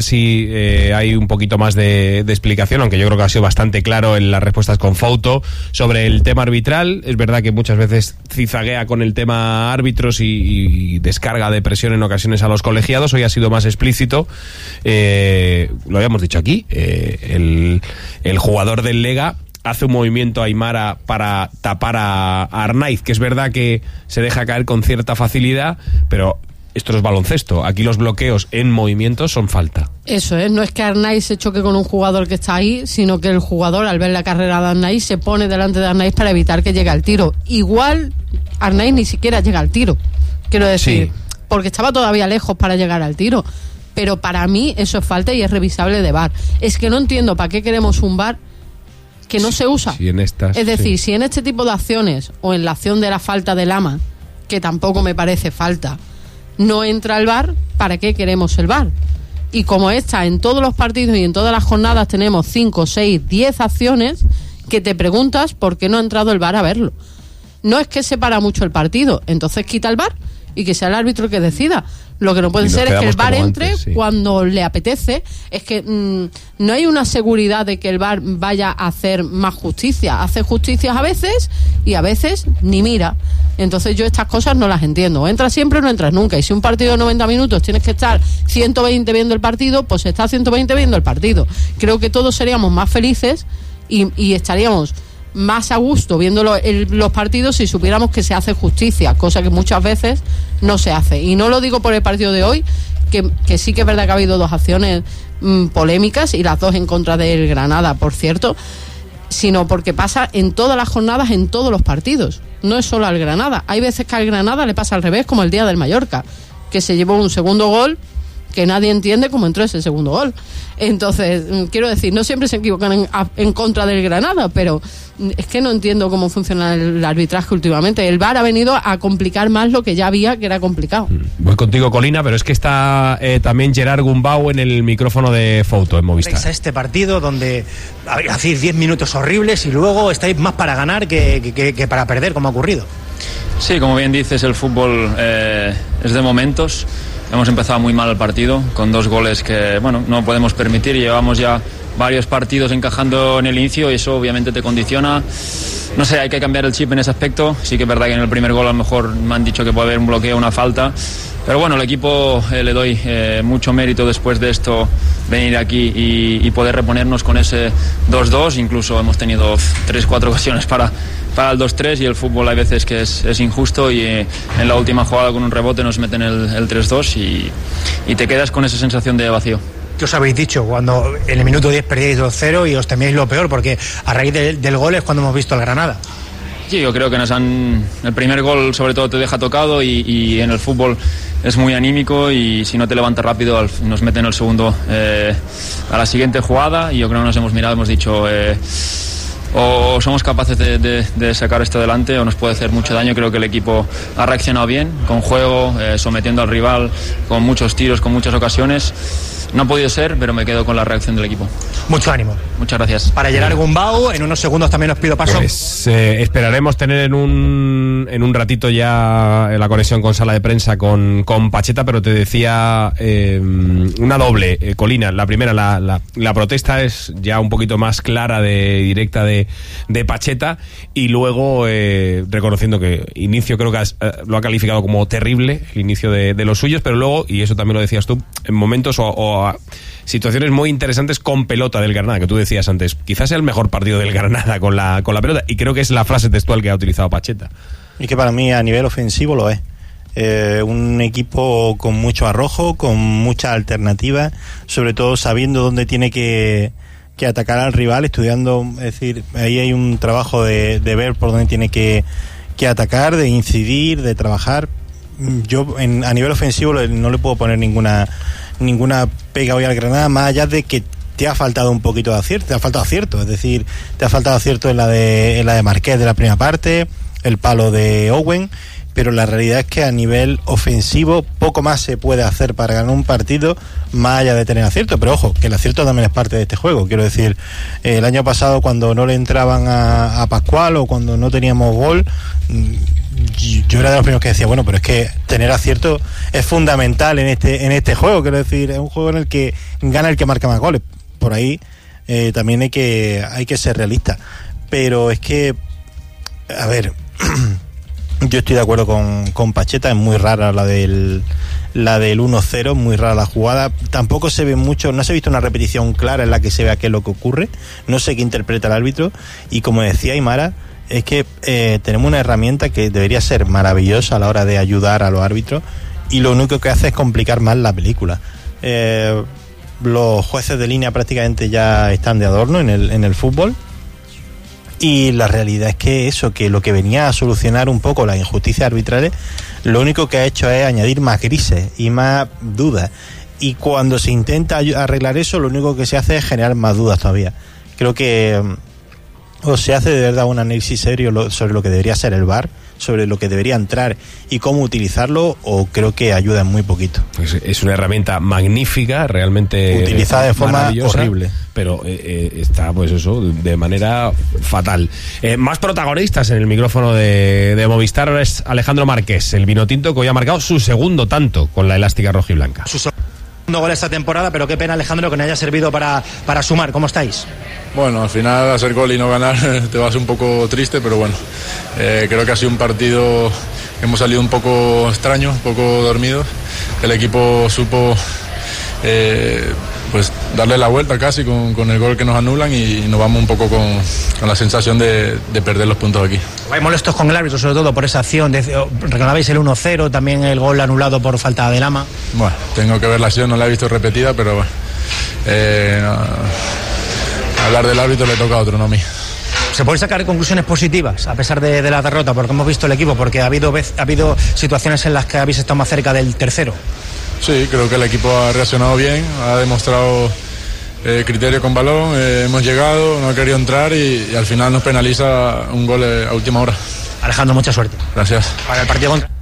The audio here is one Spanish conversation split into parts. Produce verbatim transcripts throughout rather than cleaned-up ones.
si eh, hay un poquito más de, de explicación, aunque yo creo que ha sido bastante claro en las respuestas con Fouto sobre el tema arbitral. Es verdad que muchas veces cizaguea con el tema árbitros y, y descarga de presión en ocasiones a los colegiados. Hoy ha sido más explícito. Eh, lo habíamos dicho aquí, eh, el, el jugador del Lega hace un movimiento a Aimara para tapar a, a Arnaiz, que es verdad que se deja caer con cierta facilidad, pero esto no es baloncesto. Aquí los bloqueos en movimientos son falta. Eso es, no es que Arnaiz se choque con un jugador que está ahí, sino que el jugador, al ver la carrera de Arnaiz, se pone delante de Arnaiz para evitar que llegue al tiro. Igual Arnaiz ni siquiera llega al tiro, quiero decir, sí, porque estaba todavía lejos para llegar al tiro. Pero para mí eso es falta y es revisable de V A R. Es que no entiendo para qué queremos un V A R que no se usa. Sí, en estas, es decir, sí. si en este tipo de acciones, o en la acción de la falta de Lama, que tampoco me parece falta, no entra el V A R, ¿para qué queremos el V A R? Y como esta, en todos los partidos y en todas las jornadas tenemos cinco, seis, diez acciones que te preguntas por qué no ha entrado el V A R a verlo. No es que separa mucho el partido, entonces quita el V A R y que sea el árbitro el que decida. Lo que no puede ser es que el V A R entre antes, sí, cuando le apetece. Es que mmm, no hay una seguridad de que el V A R vaya a hacer más justicia. Hace justicias a veces y a veces ni mira. Entonces yo estas cosas no las entiendo. O entras siempre o no entras nunca. Y si un partido de noventa minutos tienes que estar ciento veinte viendo el partido, pues está ciento veinte viendo el partido. Creo que todos seríamos más felices y, y estaríamos más a gusto viendo lo, el, los partidos si supiéramos que se hace justicia, cosa que muchas veces no se hace. Y no lo digo por el partido de hoy, que, que sí que es verdad que ha habido dos acciones mmm, polémicas, y las dos en contra del Granada, por cierto, sino porque pasa en todas las jornadas, en todos los partidos. No es solo al Granada. Hay veces que al Granada le pasa al revés, como el día del Mallorca, que se llevó un segundo gol que nadie entiende cómo entró ese segundo gol. Entonces, quiero decir, no siempre se equivocan en, en contra del Granada, pero es que no entiendo cómo funciona el arbitraje últimamente. El V A R ha venido a complicar más lo que ya había, que era complicado. Voy contigo, Colina, pero es que está eh, también Gerard Gumbau en el micrófono de Fouto en Movistar. A este partido donde hacéis diez minutos horribles y luego estáis más para ganar que, que, que para perder, como ha ocurrido. Sí, como bien dices, el fútbol eh, es de momentos. Hemos empezado muy mal el partido, con dos goles que, bueno, no podemos permitir. Llevamos ya varios partidos encajando en el inicio y eso obviamente te condiciona. No sé, hay que cambiar el chip en ese aspecto. Sí que es verdad que en el primer gol a lo mejor me han dicho que puede haber un bloqueo, una falta. Pero bueno, el equipo eh, le doy eh, mucho mérito después de esto, venir aquí y, y poder reponernos con ese dos dos. Incluso hemos tenido tres cuatro ocasiones para, para el dos tres, y el fútbol hay veces que es, es injusto, y eh, en la última jugada con un rebote nos meten el, el tres dos y, y te quedas con esa sensación de vacío. ¿Qué os habéis dicho cuando en el minuto diez perdíais dos cero y os temíais lo peor? Porque a raíz de, del gol es cuando hemos visto al Granada. Sí, yo creo que nos han... El primer gol sobre todo te deja tocado, y, y en el fútbol es muy anímico, y si no te levantas rápido nos meten el segundo eh, a la siguiente jugada, y yo creo que nos hemos mirado, hemos dicho eh, o somos capaces de, de, de sacar esto adelante o nos puede hacer mucho daño. Creo que el equipo ha reaccionado bien, con juego, eh, sometiendo al rival, con muchos tiros, con muchas ocasiones. No ha podido ser, pero me quedo con la reacción del equipo. Mucho ánimo. Muchas gracias. Para Gerard Gumbau, en unos segundos también os pido paso. Pues eh, esperaremos tener en un en un ratito ya la conexión con sala de prensa con, con Pacheta, pero te decía eh, una doble, eh, Colina. La primera, la, la, la protesta es ya un poquito más clara, de directa de, de Pacheta, y luego eh, reconociendo que inicio creo que has, eh, lo ha calificado como terrible, el inicio de, de los suyos, pero luego, y eso también lo decías tú, en momentos o, o a situaciones muy interesantes con pelota del Granada, que tú decías antes, quizás sea el mejor partido del Granada con la, con la pelota, y creo que es la frase textual que ha utilizado Pacheta. Y que para mí a nivel ofensivo lo es. Eh, un equipo con mucho arrojo, con muchas alternativas, sobre todo sabiendo dónde tiene que, que atacar al rival, estudiando, es decir, ahí hay un trabajo de, de ver por dónde tiene que, que atacar, de incidir, de trabajar. Yo en, a nivel ofensivo no le puedo poner ninguna ninguna pega hoy al Granada, más allá de que te ha faltado un poquito de acierto, te ha faltado acierto, es decir, te ha faltado acierto en la de en la de Marqués de la primera parte, el palo de Owen, pero la realidad es que a nivel ofensivo poco más se puede hacer para ganar un partido más allá de tener acierto. Pero ojo, que el acierto también es parte de este juego. Quiero decir, el año pasado cuando no le entraban a, a Pascual o cuando no teníamos gol, yo era de los primeros que decía, bueno, pero es que tener acierto es fundamental en este en este juego, quiero decir, es un juego en el que gana el que marca más goles. Por ahí eh, también hay que hay que ser realista. Pero es que, a ver, yo estoy de acuerdo con, con Pacheta, es muy rara la del la del uno cero, muy rara la jugada. Tampoco se ve mucho, no se ha visto una repetición clara en la que se vea qué es lo que ocurre. No sé qué interpreta el árbitro. Y como decía Aymara, es que eh, tenemos una herramienta que debería ser maravillosa a la hora de ayudar a los árbitros, y lo único que hace es complicar más la película. Eh, los jueces de línea prácticamente ya están de adorno en el, en el fútbol. Y la realidad es que eso, que lo que venía a solucionar un poco las injusticias arbitrales, lo único que ha hecho es añadir más grises y más dudas. Y cuando se intenta arreglar eso, lo único que se hace es generar más dudas todavía. Creo que o se hace de verdad un análisis serio sobre lo que debería ser el V A R, sobre lo que debería entrar y cómo utilizarlo, o creo que ayuda en muy poquito. Pues es una herramienta magnífica, realmente utilizada de forma horrible, pero eh, eh, está pues eso de manera fatal. Eh, más protagonistas en el micrófono de, de Movistar es Alejandro Marqués, el vinotinto, que hoy ha marcado su segundo tanto con la elástica rojiblanca. Su segundo gol esta temporada, pero qué pena, Alejandro, que no haya servido para, para sumar. ¿Cómo estáis? Bueno, al final hacer gol y no ganar te vas un poco triste, pero bueno, eh, creo que ha sido un partido, hemos salido un poco extraño, un poco dormido. El equipo supo eh, pues darle la vuelta casi con, con el gol que nos anulan, y nos vamos un poco con, con la sensación de, de perder los puntos aquí. Vais molestos con el árbitro, sobre todo por esa acción. De, reclamabais el uno cero, también el gol anulado por falta de Lama. Bueno, tengo que ver la acción, no la he visto repetida, pero bueno, eh, no, hablar del árbitro le toca a otro, no a mí. ¿Se pueden sacar conclusiones positivas a pesar de, de la derrota? Porque hemos visto el equipo, porque ha habido, vez, ha habido situaciones en las que habéis estado más cerca del tercero. Sí, creo que el equipo ha reaccionado bien, ha demostrado eh, criterio con balón, eh, hemos llegado, no ha querido entrar y, y al final nos penaliza un gol eh, a última hora. Alejandro, mucha suerte. Gracias. Para el partido contra...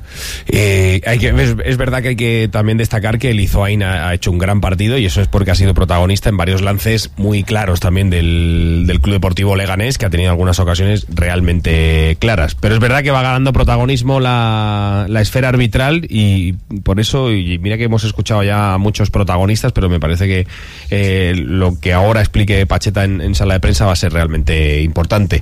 Eh, hay que, es, es verdad que hay que también destacar que el Izoain ha, ha hecho un gran partido, y eso es porque ha sido protagonista en varios lances muy claros también del, del Club Deportivo Leganés, que ha tenido algunas ocasiones realmente claras. Pero es verdad que va ganando protagonismo la, la esfera arbitral, y por eso, y mira que hemos escuchado ya a muchos protagonistas, pero me parece que eh, lo que ahora explique Pacheta en, en sala de prensa va a ser realmente importante.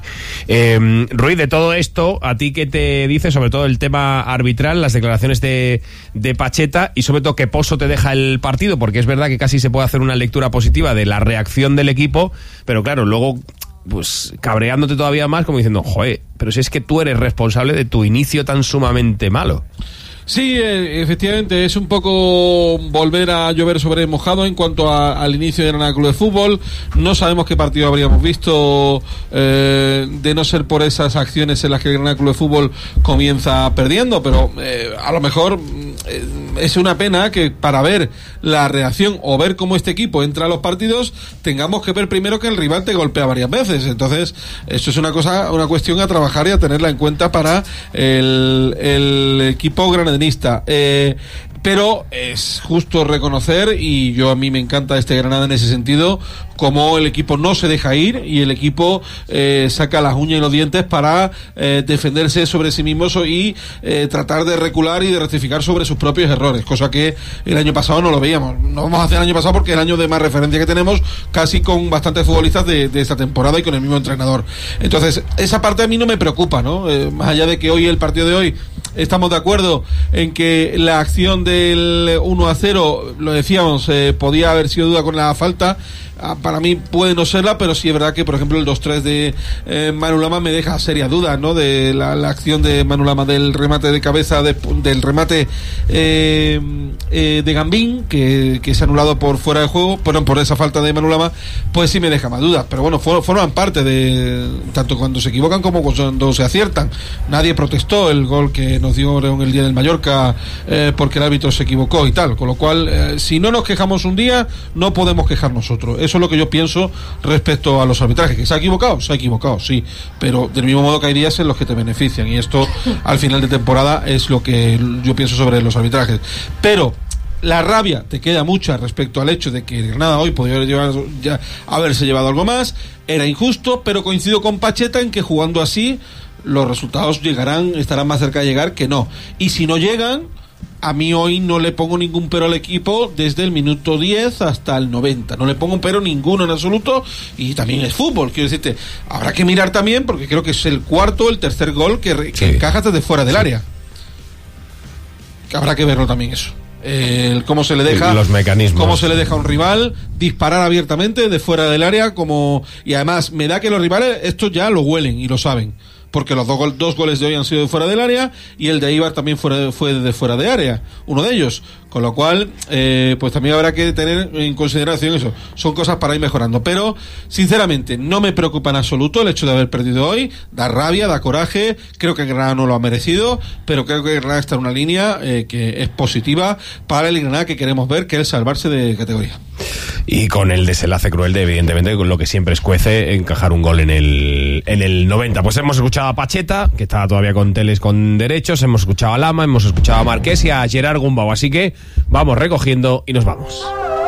Eh, Rui, de todo esto, ¿a ti qué te dice sobre todo el tema arbitral, las declaraciones de, de Pacheta, y sobre todo qué pozo te deja el partido? Porque es verdad que casi se puede hacer una lectura positiva de la reacción del equipo, pero claro, luego pues cabreándote todavía más, como diciendo, joder, pero si es que tú eres responsable de tu inicio tan sumamente malo. Sí, eh, efectivamente, es un poco volver a llover sobre mojado en cuanto a, al inicio de Granada Club de Fútbol. No sabemos qué partido habríamos visto eh, de no ser por esas acciones en las que el Granada Club de Fútbol comienza perdiendo, pero eh, a lo mejor eh, es una pena que para ver la reacción o ver cómo este equipo entra a los partidos tengamos que ver primero que el rival te golpea varias veces. Entonces, eso es una cosa, una cuestión a trabajar y a tenerla en cuenta para el, el equipo granadinista. Eh, pero es justo reconocer, y yo a mí me encanta este Granada en ese sentido, como el equipo no se deja ir y el equipo eh, saca las uñas y los dientes para eh, defenderse sobre sí mismo y eh, tratar de recular y de rectificar sobre sus propios errores, cosa que el año pasado no lo veíamos. No vamos a hacer el año pasado porque es el año de más referencia que tenemos, casi con bastantes futbolistas de, de esta temporada y con el mismo entrenador. Entonces, esa parte a mí no me preocupa, ¿no? Eh, más allá de que hoy, el partido de hoy, estamos de acuerdo en que la acción del uno a cero, lo decíamos, eh, podía haber sido duda con la falta. Ah, para mí puede no serla, pero sí es verdad que, por ejemplo, el dos tres de eh, Manu Lama me deja serias dudas, ¿no? De la, la acción de Manu Lama, del remate de cabeza, de, del remate eh, eh, de Gambín, que, que es anulado por fuera de juego, perdón, por esa falta de Manu Lama, pues sí me deja más dudas. Pero bueno, for, forman parte de, tanto cuando se equivocan como cuando se aciertan. Nadie protestó el gol que nos dio en el día del Mallorca eh, porque el árbitro se equivocó y tal. Con lo cual, eh, si no nos quejamos un día, no podemos quejar nosotros. Eso es lo que yo pienso respecto a los arbitrajes. ¿Que se ha equivocado? Se ha equivocado, sí, pero del mismo modo que hay días en los que te benefician, y esto al final de temporada es lo que yo pienso sobre los arbitrajes. Pero la rabia te queda mucha respecto al hecho de que Granada hoy podría haber llevado, ya, haberse llevado algo más. Era injusto, pero coincido con Pacheta en que jugando así los resultados llegarán, estarán más cerca de llegar que no. Y si no llegan, a mí hoy no le pongo ningún pero al equipo desde el minuto diez hasta el noventa. No le pongo un pero ninguno en absoluto, y también es fútbol. Quiero decirte, habrá que mirar también, porque creo que es el cuarto o el tercer gol que, que sí. encaja desde fuera del sí. área. Que habrá que verlo también eso. El cómo se le deja los mecanismos, cómo se le deja a un rival disparar abiertamente de fuera del área, como y además me da que los rivales esto ya lo huelen y lo saben, porque los dos, gol, dos goles de hoy han sido de fuera del área y el de Eibar también fue, fue de fuera de área, uno de ellos, con lo cual eh, pues también habrá que tener en consideración eso. Son cosas para ir mejorando, pero sinceramente no me preocupa en absoluto el hecho de haber perdido hoy. Da rabia, da coraje, creo que Granada no lo ha merecido, pero creo que Granada está en una línea eh, que es positiva para el Granada que queremos ver, que es salvarse de categoría. Y con el desenlace cruel de, evidentemente, con lo que siempre escuece, encajar un gol en el en el noventa. Pues hemos escuchado a Pacheta, que estaba todavía con teles con derechos, hemos escuchado a Lama, hemos escuchado a Marqués y a Gerard Gumbau, así que vamos recogiendo y nos vamos.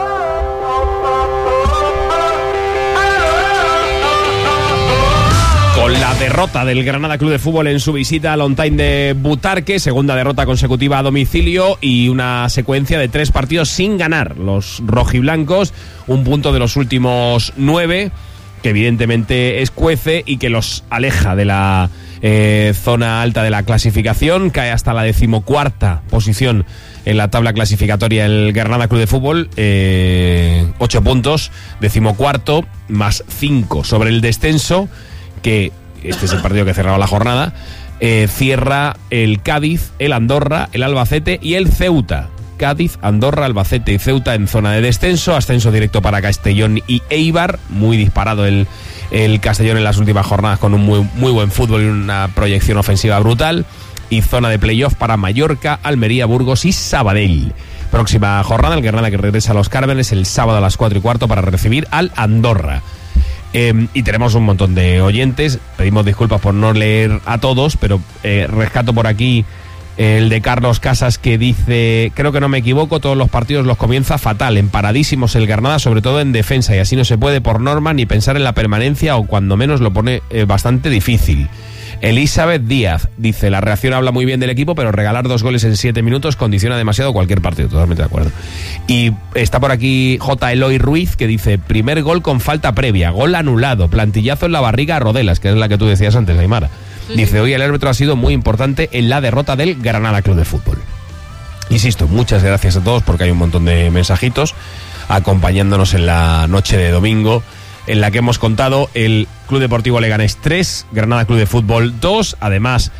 Con la derrota del Granada Club de Fútbol en su visita al On-Time de Butarque, segunda derrota consecutiva a domicilio y una secuencia de tres partidos sin ganar. Los rojiblancos, un punto de los últimos nueve, que evidentemente escuece y que los aleja de la eh, zona alta de la clasificación. Cae hasta la decimocuarta posición en la tabla clasificatoria el Granada Club de Fútbol, eh, ocho puntos, decimocuarto, más cinco sobre el descenso, que este es el partido que cerraba la jornada. eh, cierra el Cádiz, el Andorra, el Albacete y el Ceuta. Cádiz, Andorra, Albacete y Ceuta en zona de descenso, ascenso directo para Castellón y Eibar, muy disparado el, el Castellón en las últimas jornadas con un muy, muy buen fútbol y una proyección ofensiva brutal, y zona de playoff para Mallorca, Almería, Burgos y Sabadell. Próxima jornada, el Granada que regresa a los Cármenes el sábado a las cuatro y cuarto para recibir al Andorra. Eh, y tenemos un montón de oyentes, pedimos disculpas por no leer a todos, pero eh, rescato por aquí el de Carlos Casas, que dice: creo que no me equivoco, todos los partidos los comienza fatal, emparadísimos el Granada, sobre todo en defensa, y así no se puede por norma ni pensar en la permanencia, o cuando menos lo pone eh, bastante difícil. Elizabeth Díaz dice: la reacción habla muy bien del equipo, pero regalar dos goles en siete minutos condiciona demasiado cualquier partido. Totalmente de acuerdo. Y está por aquí J. Eloy Ruiz, que dice: primer gol con falta previa, gol anulado, plantillazo en la barriga a Rodelas, que es la que tú decías antes, Aymara. Dice: hoy el árbitro ha sido muy importante en la derrota del Granada Club de Fútbol. Insisto, muchas gracias a todos, porque hay un montón de mensajitos acompañándonos en la noche de domingo, en la que hemos contado el Club Deportivo Leganés tres, Granada Club de Fútbol dos, además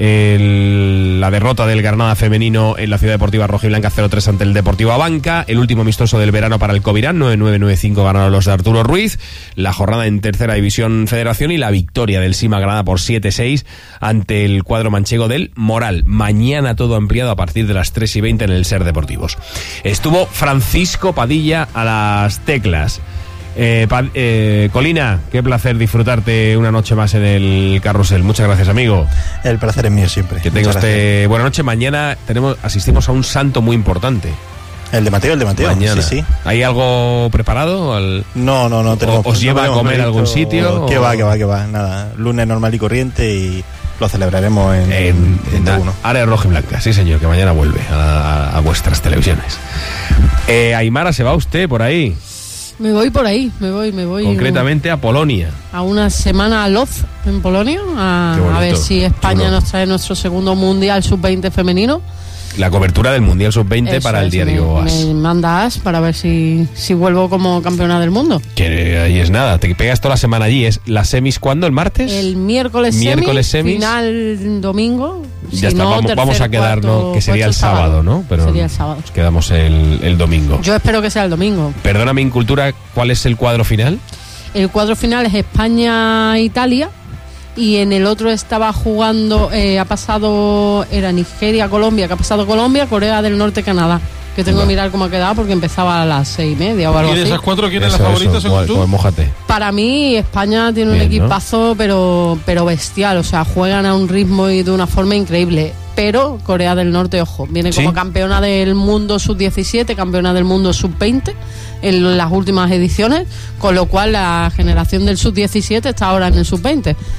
el, la derrota del Granada femenino en la Ciudad Deportiva Rojiblanca cero tres ante el Deportivo Abanca, el último amistoso del verano para el Covirán, nueve nueve nueve cinco ganaron los de Arturo Ruiz, la jornada en Tercera División Federación y la victoria del Sima Granada por siete seis ante el cuadro manchego del Moral. Mañana todo ampliado a partir de las tres y veinte en el Ser Deportivos. Estuvo Francisco Padilla a las teclas. Eh, pa, eh, Colina, qué placer disfrutarte una noche más en el carrusel. Muchas gracias, amigo. El placer es mío siempre. Que tenga usted buena noche. Mañana tenemos asistimos a un santo muy importante. El de Mateo, el de Mateo. Mañana. Sí, sí. ¿Hay algo preparado? Al... No, no, no. Tenemos, ¿Os no lleva a comer a algún sitio? Que va, que va, que va. Nada. Lunes normal y corriente y lo celebraremos en, en, en, en uno. Área roja y blanca, sí señor, que mañana vuelve a, a, a vuestras televisiones. Eh, Aymara, ¿se va usted por ahí? Me voy por ahí, me voy, me voy. Concretamente a Polonia. A una semana a Lodz, en Polonia, a, a ver si España Chulo. nos trae nuestro segundo Mundial sub veinte femenino. La cobertura del Mundial sub veinte para el diario me, As. Me manda As para ver si, si vuelvo como campeona del mundo. Que ahí es nada, te pegas toda la semana allí. ¿Es las semis cuándo? ¿El martes? El miércoles, miércoles semis, semis. Final domingo. Ya si está, no, vamos, tercer, vamos a quedarnos, cuarto, que sería el sábado, sábado, ¿no? Pero sería el sábado. Nos quedamos el, el domingo. Yo espero que sea el domingo. Perdóname, Incultura, ¿cuál es el cuadro final? El cuadro final es España-Italia. Y en el otro estaba jugando, eh, ha pasado, era Nigeria-Colombia, que ha pasado Colombia, Corea del Norte-Canadá. Que tengo que mirar cómo ha quedado porque empezaba a las seis y media o algo así. ¿Y de esas cuatro quién es la Eso, favorita eso, según pues, tú? pues mójate. Para mí España tiene un Bien, equipazo, ¿no? pero, pero bestial. O sea, juegan a un ritmo y de una forma increíble. Pero Corea del Norte, ojo, viene como ¿Sí? campeona del mundo sub diecisiete, campeona del mundo sub veinte en las últimas ediciones. Con lo cual la generación del sub diecisiete está ahora en el sub veinte.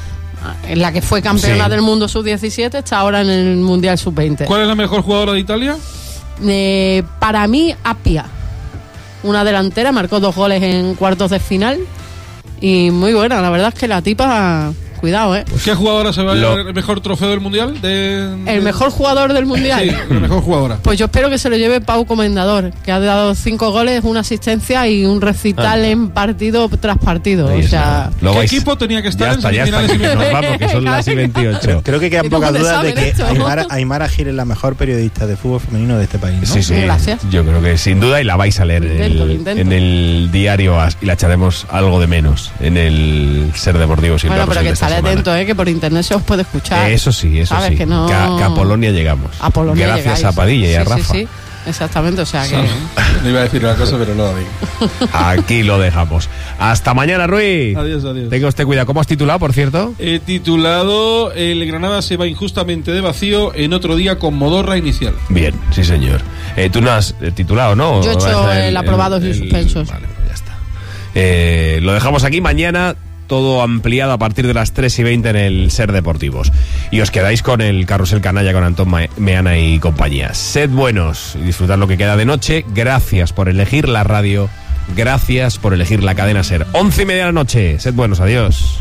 en la que fue campeona Sí. del mundo sub diecisiete, está ahora en el Mundial sub veinte. ¿Cuál es la mejor jugadora de Italia? Eh, para mí, Appia, una delantera, marcó dos goles en cuartos de final y muy buena. La verdad es que la tipa, cuidado, ¿eh? ¿Qué jugadora se va a Lo- llevar el mejor trofeo del mundial? De, de- El mejor jugador del mundial. Sí, la mejor jugadora. Pues yo espero que se lo lleve Pau Comendador, que ha dado cinco goles, una asistencia y un recital Ah. en partido tras partido. Ahí O está. sea, Lo ¿Qué vais- equipo tenía que estar ya en está, ya está, semifinales y que nos vamos, que son las y veintiocho. Creo que quedan ¿Y cómo pocas le dudas de saben que esto? Aymara, Aymara Gil es la mejor periodista de fútbol femenino de este país, ¿no? Sí, sí. Gracias. Yo creo que sin duda y la vais a leer Lo en, intento, el, lo intento. en el diario As y la echaremos algo de menos en el Ser Deportivo sin bueno, pero Carrusel que de esta estaré semana. atento, ¿eh? Que por internet se os puede escuchar. Eso sí, eso ¿Sabes? sí. Que no- Que a, que a Polonia llegamos. A Polonia Gracias llegáis. a Padilla y a Sí, Rafa. Sí, sí, exactamente, o sea que... No iba a decir una cosa, pero no lo digo. Aquí lo dejamos. Hasta mañana, Ruiz. Adiós, adiós. Tenga usted cuidado. ¿Cómo has titulado, por cierto? He titulado El Granada se va injustamente de vacío en otro día con modorra inicial. Bien, sí, señor. Eh, Tú no has eh, titulado, ¿no? Yo he ¿O hecho vas a el aprobados y suspensos. Vale, pues ya está. Eh, lo dejamos aquí mañana. Todo ampliado a partir de las tres y veinte en el Ser Deportivos. Y os quedáis con el Carrusel Canalla con Antón Ma- Meana y compañía. Sed buenos y disfrutad lo que queda de noche. Gracias por elegir la radio. Gracias por elegir la cadena Ser. Once y media de la noche. Sed buenos, adiós.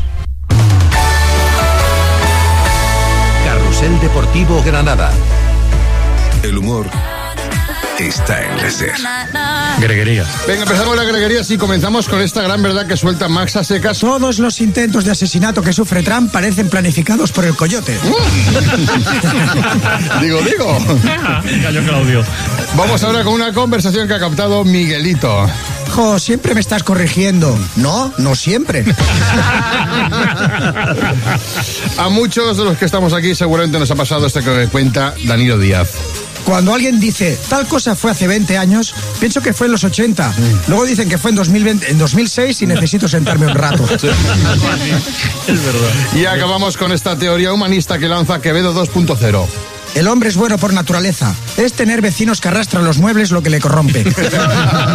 Carrusel Deportivo Granada. El humor está en la Ser. Greguería. Venga, empezamos la greguería y comenzamos con esta gran verdad que suelta Max a secas. Todos los intentos de asesinato que sufre Trump parecen planificados por el coyote. digo, digo. Gallo Claudio. Vamos ahora con una conversación que ha captado Miguelito. Jo, siempre me estás corrigiendo. No, no siempre. A muchos de los que estamos aquí seguramente nos ha pasado esto que cuenta Danilo Díaz. Cuando alguien dice, tal cosa fue hace veinte años, pienso que fue en los ochenta. Luego dicen que fue en dos mil veinte, en dos mil seis y necesito sentarme un rato. Es verdad. Y acabamos con esta teoría humanista que lanza Quevedo dos punto cero. El hombre es bueno por naturaleza. Es tener vecinos que arrastran los muebles lo que le corrompe.